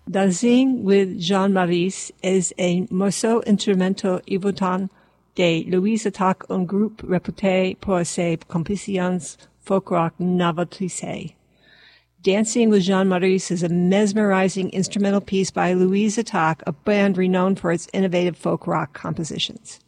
Dancing with Jean Maurice est un morceau instrumental évoquant de Louise Attaque, un groupe réputé pour ses compositions folk rock novatrices. Dancing with Jean Maurice is a mesmerizing instrumental piece by Louise Attaque, a band renowned for its innovative folk rock compositions.